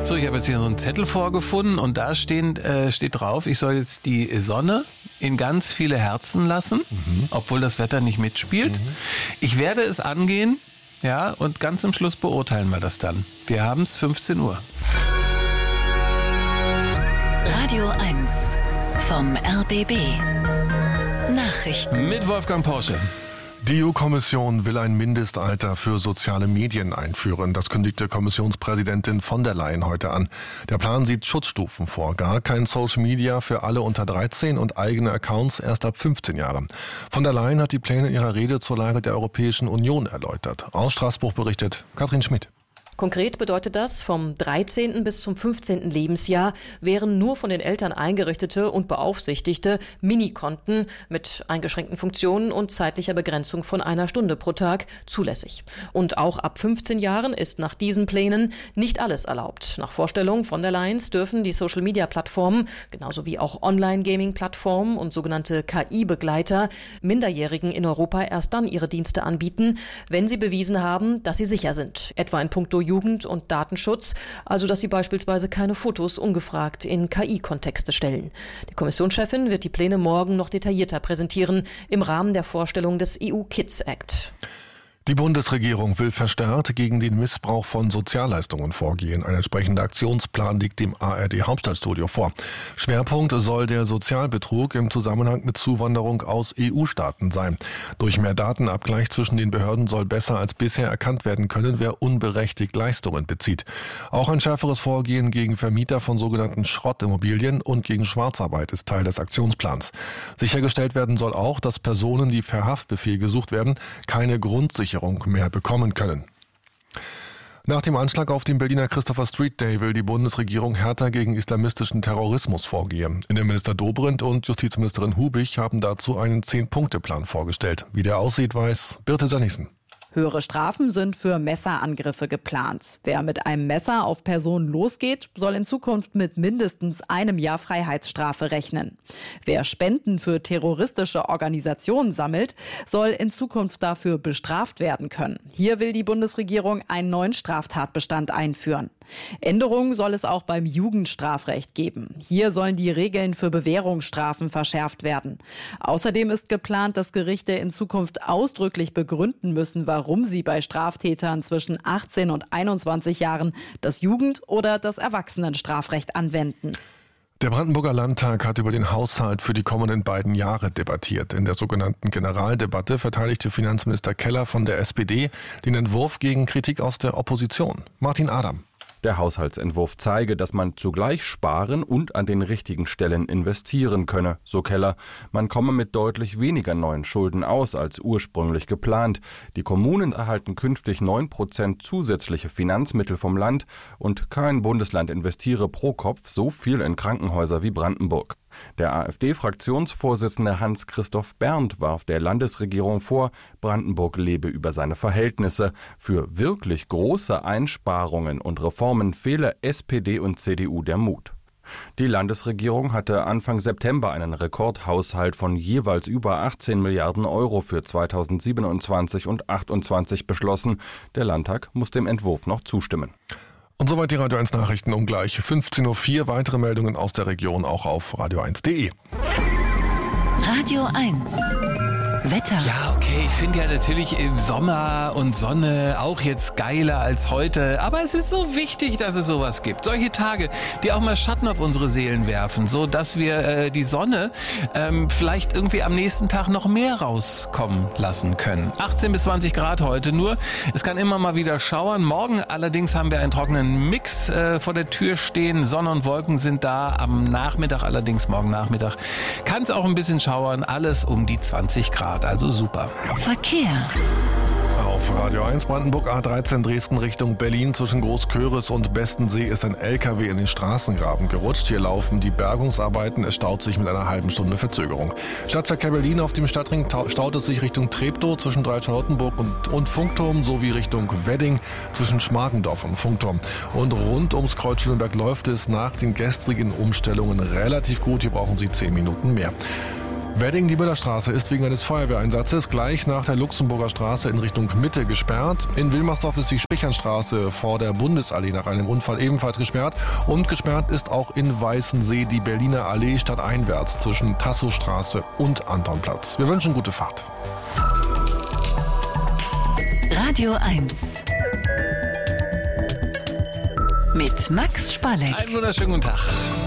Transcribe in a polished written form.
So, ich habe jetzt hier so einen Zettel vorgefunden und da steht drauf, ich soll jetzt die Sonne in ganz viele Herzen lassen, obwohl das Wetter nicht mitspielt. Ich werde es angehen, ja, und ganz am Schluss beurteilen wir das dann. Wir haben es 15 Uhr. Radio 1 vom RBB. Nachrichten. Mit Wolfgang Porsche. Die EU-Kommission will ein Mindestalter für soziale Medien einführen. Das kündigte Kommissionspräsidentin von der Leyen heute an. Der Plan sieht Schutzstufen vor. Gar kein Social Media für alle unter 13 und eigene Accounts erst ab 15 Jahren. Von der Leyen hat die Pläne in ihrer Rede zur Lage der Europäischen Union erläutert. Aus Straßburg berichtet Katrin Schmidt. Konkret bedeutet das, vom 13. bis zum 15. Lebensjahr wären nur von den Eltern eingerichtete und beaufsichtigte Minikonten mit eingeschränkten Funktionen und zeitlicher Begrenzung von 1 Stunde pro Tag zulässig. Und auch ab 15 Jahren ist nach diesen Plänen nicht alles erlaubt. Nach Vorstellung von der Leyen dürfen die Social-Media-Plattformen, genauso wie auch Online-Gaming-Plattformen und sogenannte KI-Begleiter, Minderjährigen in Europa erst dann ihre Dienste anbieten, wenn sie bewiesen haben, dass sie sicher sind, etwa in puncto Jugend- und Datenschutz, also dass sie beispielsweise keine Fotos ungefragt in KI-Kontexte stellen. Die Kommissionschefin wird die Pläne morgen noch detaillierter präsentieren im Rahmen der Vorstellung des EU-Kids-Act. Die Bundesregierung will verstärkt gegen den Missbrauch von Sozialleistungen vorgehen. Ein entsprechender Aktionsplan liegt dem ARD-Hauptstadtstudio vor. Schwerpunkt soll der Sozialbetrug im Zusammenhang mit Zuwanderung aus EU-Staaten sein. Durch mehr Datenabgleich zwischen den Behörden soll besser als bisher erkannt werden können, wer unberechtigt Leistungen bezieht. Auch ein schärferes Vorgehen gegen Vermieter von sogenannten Schrottimmobilien und gegen Schwarzarbeit ist Teil des Aktionsplans. Sichergestellt werden soll auch, dass Personen, die per Haftbefehl gesucht werden, keine Grundsicherung mehr bekommen können. Nach dem Anschlag auf den Berliner Christopher Street Day will die Bundesregierung härter gegen islamistischen Terrorismus vorgehen. Innenminister Dobrindt und Justizministerin Hubig haben dazu einen 10-Punkte-Plan vorgestellt. Wie der aussieht, weiß Birte Jannissen. Höhere Strafen sind für Messerangriffe geplant. Wer mit einem Messer auf Personen losgeht, soll in Zukunft mit mindestens 1 Jahr Freiheitsstrafe rechnen. Wer Spenden für terroristische Organisationen sammelt, soll in Zukunft dafür bestraft werden können. Hier will die Bundesregierung einen neuen Straftatbestand einführen. Änderungen soll es auch beim Jugendstrafrecht geben. Hier sollen die Regeln für Bewährungsstrafen verschärft werden. Außerdem ist geplant, dass Gerichte in Zukunft ausdrücklich begründen müssen, warum sie bei Straftätern zwischen 18 und 21 Jahren das Jugend- oder das Erwachsenenstrafrecht anwenden. Der Brandenburger Landtag hat über den Haushalt für die kommenden beiden Jahre debattiert. In der sogenannten Generaldebatte verteidigte Finanzminister Keller von der SPD den Entwurf gegen Kritik aus der Opposition. Martin Adam. Der Haushaltsentwurf zeige, dass man zugleich sparen und an den richtigen Stellen investieren könne, so Keller. Man komme mit deutlich weniger neuen Schulden aus als ursprünglich geplant. Die Kommunen erhalten künftig 9% zusätzliche Finanzmittel vom Land und kein Bundesland investiere pro Kopf so viel in Krankenhäuser wie Brandenburg. Der AfD-Fraktionsvorsitzende Hans-Christoph Berndt warf der Landesregierung vor, Brandenburg lebe über seine Verhältnisse. Für wirklich große Einsparungen und Reformen fehle SPD und CDU der Mut. Die Landesregierung hatte Anfang September einen Rekordhaushalt von jeweils über 18 Milliarden Euro für 2027 und 2028 beschlossen. Der Landtag muss dem Entwurf noch zustimmen. Und soweit die Radio 1 Nachrichten um gleich 15.04 Uhr. Weitere Meldungen aus der Region auch auf radio1.de. Radio 1. Wetter. Ja, okay, ich finde ja natürlich im Sommer und Sonne auch jetzt geiler als heute. Aber es ist so wichtig, dass es sowas gibt. Solche Tage, die auch mal Schatten auf unsere Seelen werfen, so dass wir die Sonne vielleicht irgendwie am nächsten Tag noch mehr rauskommen lassen können. 18 bis 20 Grad heute nur. Es kann immer mal wieder schauern. Morgen allerdings haben wir einen trockenen Mix vor der Tür stehen. Sonne und Wolken sind da. Am Nachmittag allerdings, morgen Nachmittag, kann es auch ein bisschen schauern. Alles um die 20 Grad. Also super. Verkehr. Auf Radio 1 Brandenburg A13 Dresden Richtung Berlin zwischen Großköris und Bestensee ist ein LKW in den Straßengraben gerutscht. Hier laufen die Bergungsarbeiten. Es staut sich mit einer halben Stunde Verzögerung. Stadtverkehr Berlin auf dem Stadtring staut es sich Richtung Treptow zwischen Dreieich-Charlottenburg und Funkturm sowie Richtung Wedding zwischen Schmargendorf und Funkturm. Und rund ums Kreuz Schöneberg läuft es nach den gestrigen Umstellungen relativ gut. Hier brauchen Sie 10 Minuten mehr. Wedding, die Müllerstraße, ist wegen eines Feuerwehreinsatzes gleich nach der Luxemburger Straße in Richtung Mitte gesperrt. In Wilmersdorf ist die Spichernstraße vor der Bundesallee nach einem Unfall ebenfalls gesperrt. Und gesperrt ist auch in Weißensee die Berliner Allee stadteinwärts zwischen Tasso-Straße und Antonplatz. Wir wünschen gute Fahrt. Radio 1 mit Max Spalleck. Einen wunderschönen guten Tag.